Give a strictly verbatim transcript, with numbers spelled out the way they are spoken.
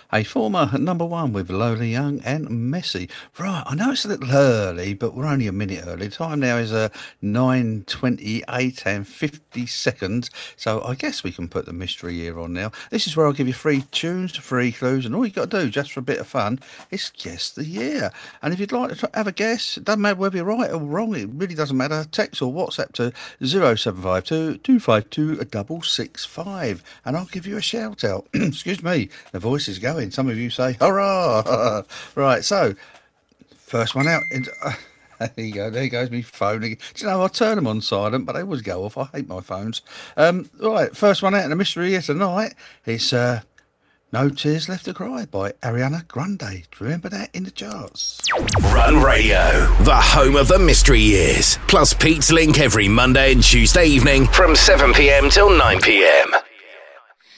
A former number one with Lola Young and Messi. Right, I know it's a little early, but we're only a minute early. Time now is uh, nine twenty-eight and fifty seconds, so I guess we can put the mystery year on now. This is where I'll give you three tunes, three clues, and all you got to do, just for a bit of fun, is guess the year. And if you'd like to have a guess, it doesn't matter whether you're right or wrong, it really doesn't matter. Text or WhatsApp to zero seven five two, two five two, six six five, and I'll give you a shout out. Excuse me, the voice is going. Some of you say, hurrah! Right, so, first one out. Uh, there you go, there goes me phone again. Do you know, I turn them on silent, but they always go off. I hate my phones. Um, right, first one out in the mystery here tonight. It's uh, No Tears Left to Cry by Ariana Grande. Do you remember that in the charts? Run Radio, the home of the mystery years. Plus Pete's Link every Monday and Tuesday evening from seven p m till nine p m.